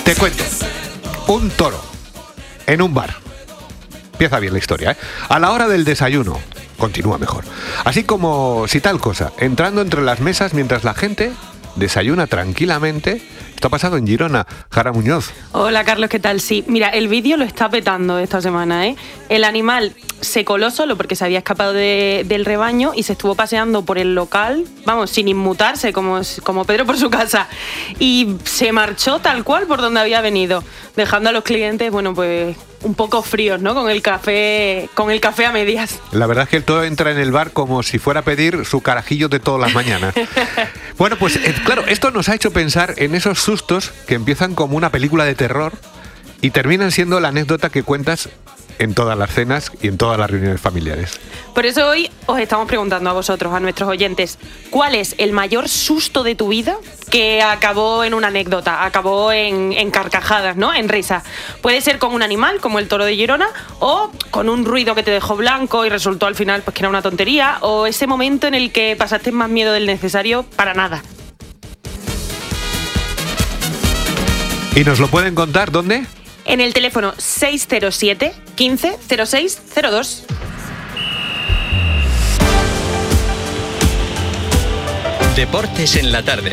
Te cuento. Un toro en un bar. Empieza bien la historia, ¿eh? A la hora del desayuno. Continúa mejor. Así como, si tal cosa, entrando entre las mesas mientras la gente desayuna tranquilamente. Esto ha pasado en Girona. Jara Muñoz. Hola, Carlos, ¿qué tal? Sí, mira, el vídeo lo está petando esta semana, ¿eh? El animal se coló solo porque se había escapado del rebaño y se estuvo paseando por el local, vamos, sin inmutarse, como Pedro por su casa. Y se marchó tal cual por donde había venido, dejando a los clientes, bueno, pues un poco fríos, ¿no? Con el café a medias. La verdad es que el toro entra en el bar como si fuera a pedir su carajillo de todas las mañanas. Bueno, pues claro, esto nos ha hecho pensar en esos sustos que empiezan como una película de terror y terminan siendo la anécdota que cuentas en todas las cenas y en todas las reuniones familiares. Por eso hoy os estamos preguntando a vosotros, a nuestros oyentes, ¿cuál es el mayor susto de tu vida que acabó en una anécdota, acabó en carcajadas, ¿no? En risas? Puede ser con un animal, como el toro de Girona, o con un ruido que te dejó blanco y resultó al final pues que era una tontería, o ese momento en el que pasaste más miedo del necesario para nada. ¿Y nos lo pueden contar dónde? En el teléfono 607 15 06 02. Deportes en la tarde.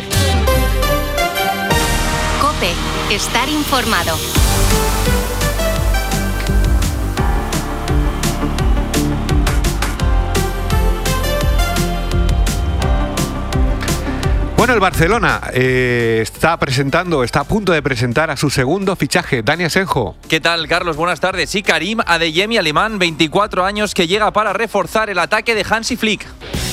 COPE. Estar informado. Bueno, el Barcelona está a punto de presentar a su segundo fichaje, Dani Asenjo. ¿Qué tal, Carlos? Buenas tardes. Sí, Karim Adeyemi, alemán, 24 años, que llega para reforzar el ataque de Hansi Flick.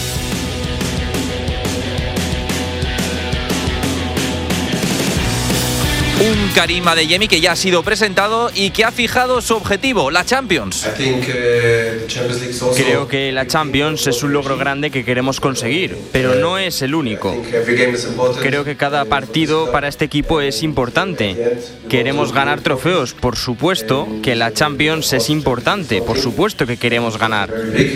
Un Karim Adeyemi que ya ha sido presentado y que ha fijado su objetivo, la Champions. Creo que la Champions es un logro grande que queremos conseguir, pero no es el único. Creo que cada partido para este equipo es importante. Queremos ganar trofeos, por supuesto que la Champions es importante, por supuesto que queremos ganar.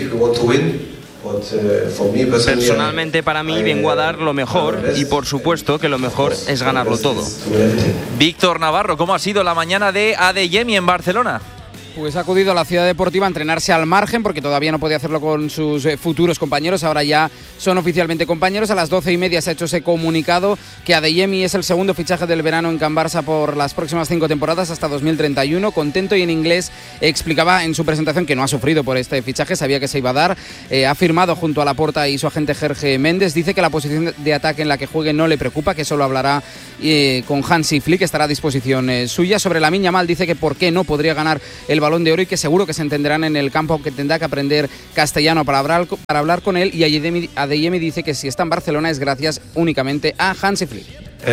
Personalmente, para mí, vengo a dar lo mejor y por supuesto que lo mejor es ganarlo todo. Víctor Navarro, ¿cómo ha sido la mañana de Adeyemi en Barcelona? Pues ha acudido a la ciudad deportiva a entrenarse al margen porque todavía no podía hacerlo con sus futuros compañeros. Ahora ya son oficialmente compañeros. A las 12:30 se ha hecho ese comunicado que Adeyemi es el segundo fichaje del verano en Can Barça por las próximas 5 temporadas hasta 2031. Contento, y en inglés explicaba en su presentación que no ha sufrido por este fichaje, sabía que se iba a dar. Ha firmado junto a Laporta y su agente Jorge Méndez. Dice que la posición de ataque en la que juegue no le preocupa, que solo hablará con Hansi Flick, estará a disposición suya. Sobre Lamine Yamal dice que por qué no podría ganar el Balón de Oro y que seguro que se entenderán en el campo, aunque tendrá que aprender castellano para hablar con él. Y Adeyemi dice que si está en Barcelona es gracias únicamente a Hansi Flick.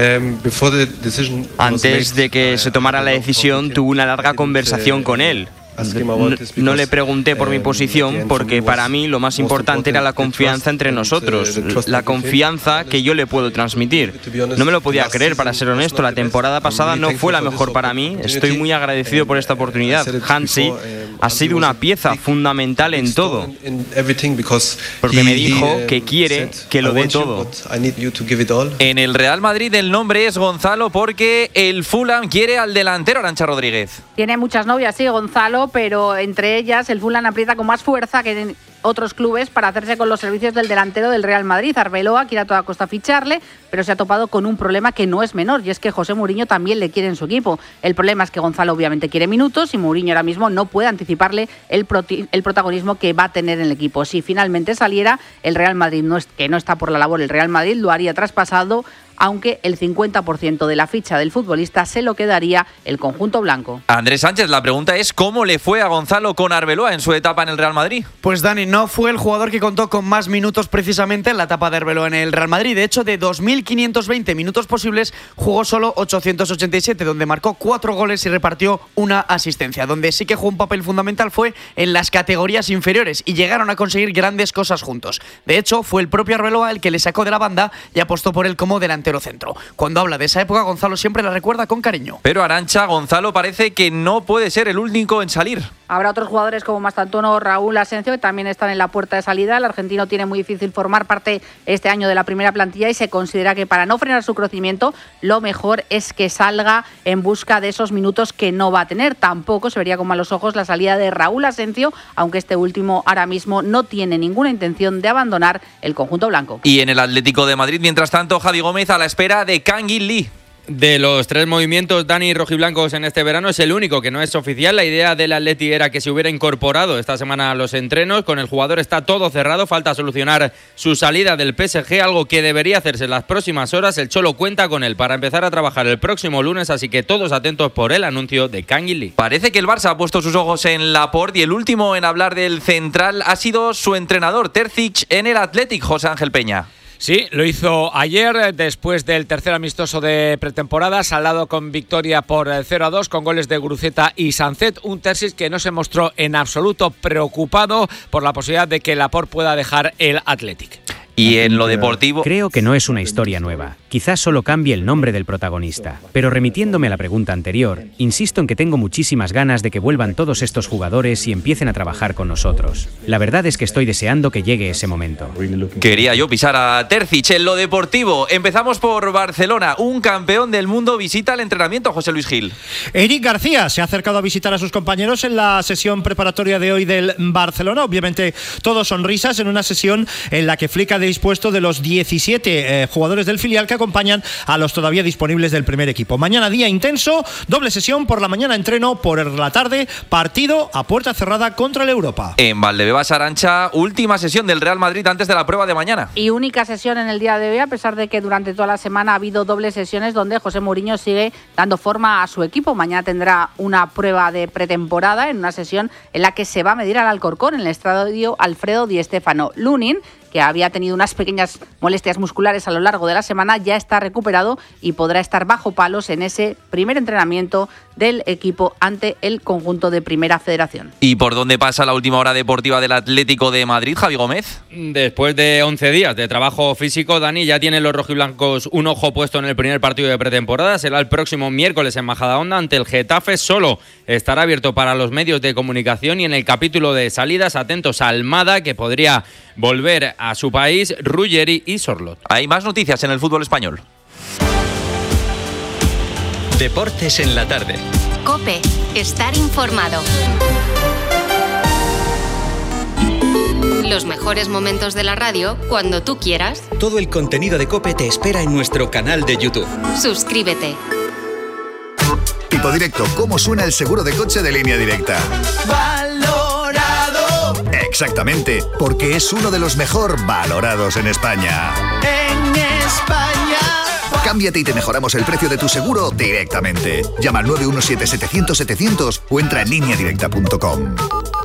Antes de que se tomara la decisión, tuve una larga conversación con él. No le pregunté por mi posición porque para mí lo más importante era la confianza entre nosotros, la confianza que yo le puedo transmitir. No me lo podía creer, para ser honesto. La temporada pasada no fue la mejor para mí. Estoy muy agradecido por esta oportunidad. Hansi ha sido una pieza fundamental en todo, porque me dijo que quiere que lo dé todo. En el Real Madrid el nombre es Gonzalo porque el Fulham quiere al delantero Arantxa Rodríguez. Tiene muchas novias, sí, Gonzalo, pero entre ellas el Fulham aprieta con más fuerza que en otros clubes para hacerse con los servicios del delantero del Real Madrid. Arbeloa quiere a toda costa ficharle, pero se ha topado con un problema que no es menor, y es que José Mourinho también le quiere en su equipo. El problema es que Gonzalo obviamente quiere minutos y Mourinho ahora mismo no puede anticiparle el protagonismo que va a tener en el equipo. Si finalmente saliera, el Real Madrid, que no está por la labor, el Real Madrid lo haría traspasado, aunque el 50% de la ficha del futbolista se lo quedaría el conjunto blanco. Andrés Sánchez, la pregunta es ¿cómo le fue a Gonzalo con Arbeloa en su etapa en el Real Madrid? Pues Dani, no fue el jugador que contó con más minutos precisamente en la etapa de Arbeloa en el Real Madrid. De hecho, de 2.520 minutos posibles, jugó solo 887, donde marcó 4 goles y repartió una asistencia. Donde sí que jugó un papel fundamental fue en las categorías inferiores y llegaron a conseguir grandes cosas juntos. De hecho, fue el propio Arbeloa el que le sacó de la banda y apostó por él como delantero centro. Cuando habla de esa época, Gonzalo siempre la recuerda con cariño. Pero Arantxa, Gonzalo parece que no puede ser el único en salir. Habrá otros jugadores como Mastantuono o Raúl Asencio que también están están en la puerta de salida. El argentino tiene muy difícil formar parte este año de la primera plantilla y se considera que para no frenar su crecimiento lo mejor es que salga en busca de esos minutos que no va a tener. Tampoco se vería con malos ojos la salida de Raúl Asencio, aunque este último ahora mismo no tiene ninguna intención de abandonar el conjunto blanco. Y en el Atlético de Madrid, mientras tanto, Javi Gómez a la espera de Kang In Lee. De los 3 movimientos Dani rojiblancos en este verano es el único que no es oficial. La idea del Atleti era que se hubiera incorporado esta semana a los entrenos. Con el jugador está todo cerrado, falta solucionar su salida del PSG, algo que debería hacerse en las próximas horas. El Cholo cuenta con él para empezar a trabajar el próximo lunes, así que todos atentos por el anuncio de Kang In Lee. Parece que el Barça ha puesto sus ojos en Laporte y el último en hablar del central ha sido su entrenador, Terzic, en el Athletic, José Ángel Peña. Sí, lo hizo ayer después del tercer amistoso de pretemporada, saldado con victoria por 0-2 con goles de Guruceta y Sancet. Un Terzic que no se mostró en absoluto preocupado por la posibilidad de que Laporte pueda dejar el Athletic. Y en lo deportivo... Creo que no es una historia nueva. Quizás solo cambie el nombre del protagonista. Pero remitiéndome a la pregunta anterior, insisto en que tengo muchísimas ganas de que vuelvan todos estos jugadores y empiecen a trabajar con nosotros. La verdad es que estoy deseando que llegue ese momento. Quería yo pisar a Terzic. En lo deportivo, empezamos por Barcelona. Un campeón del mundo visita el entrenamiento, José Luis Gil. Eric García se ha acercado a visitar a sus compañeros en la sesión preparatoria de hoy del Barcelona. Obviamente, todo sonrisas en una sesión en la que Flick ha dispuesto de los 17 jugadores del filial que acompañan a los todavía disponibles del primer equipo. Mañana día intenso, doble sesión, por la mañana entreno, por la tarde partido a puerta cerrada contra el Europa. En Valdebebas, Arantxa, última sesión del Real Madrid antes de la prueba de mañana. Y única sesión en el día de hoy, a pesar de que durante toda la semana ha habido dobles sesiones donde José Mourinho sigue dando forma a su equipo. Mañana tendrá una prueba de pretemporada en una sesión en la que se va a medir al Alcorcón en el estadio Alfredo Di Stéfano. Lunin, que había tenido unas pequeñas molestias musculares a lo largo de la semana, ya está recuperado y podrá estar bajo palos en ese primer entrenamiento del equipo ante el conjunto de Primera Federación. ¿Y por dónde pasa la última hora deportiva del Atlético de Madrid, Javi Gómez? Después de 11 días de trabajo físico, Dani, ya tienen los rojiblancos un ojo puesto en el primer partido de pretemporada. Será el próximo miércoles en Majadahonda ante el Getafe. Solo estará abierto para los medios de comunicación y en el capítulo de salidas, atentos a Almada, que podría volver a su país, Ruggeri y Sorloth. Hay más noticias en el fútbol español. Deportes en la tarde. COPE. Estar informado. Los mejores momentos de la radio cuando tú quieras. Todo el contenido de COPE te espera en nuestro canal de YouTube. Suscríbete. Tipo Directo, ¿cómo suena el seguro de coche de Línea Directa? ¡Valorado! Exactamente, porque es uno de los mejor valorados en España. En España. Cámbiate y te mejoramos el precio de tu seguro directamente. Llama al 917-700-700 o entra en lineadirecta.com.